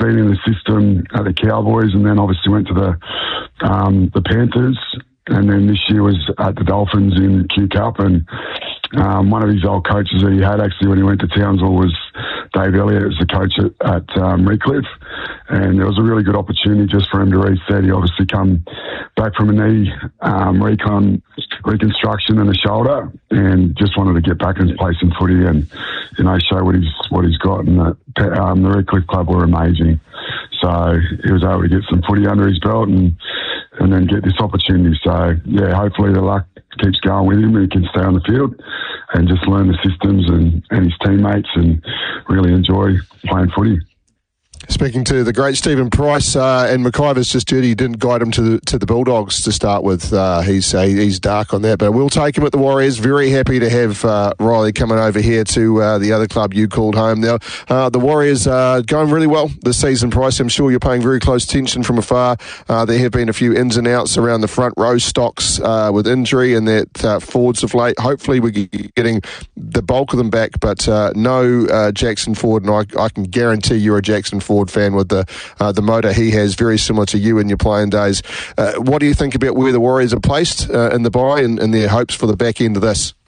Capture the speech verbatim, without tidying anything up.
been in the system at the Cowboys, and then obviously went to the um, the Panthers, and then this year was at the Dolphins in Q Cup. And um, one of his old coaches that he had actually when he went to Townsville was Dave Elliott, was the coach at, at um, Redcliffe, and it was a really good opportunity just for him to reset. He obviously come back from a knee um, recon reconstruction and a shoulder, and just wanted to get back and play some footy and, you know, show what he's what he's got. And the, um, the Redcliffe club were amazing, so he was able to get some footy under his belt and and then get this opportunity. So yeah, hopefully the luck keeps going with him and he can stay on the field and just learn the systems and, and his teammates and really enjoy playing footy. Speaking to the great Stephen Price, uh, and McIver's just dirty. He didn't guide him to the, to the Bulldogs to start with. Uh, he's uh, he's dark on that, but we'll take him at the Warriors. Very happy to have uh, Riley coming over here to uh, the other club you called home. Now, uh, the Warriors are going really well this season, Price. I'm sure you're paying very close attention from afar. Uh, there have been a few ins and outs around the front row stocks uh, with injury and that uh, forwards of late. Hopefully we're getting the bulk of them back, but uh, no uh, Jackson Ford, and I, I can guarantee you're a Jackson Ford fan with the uh, the motor he has, very similar to you in your playing days. Uh, what do you think about where the Warriors are placed uh, in the bye and, and their hopes for the back end of this?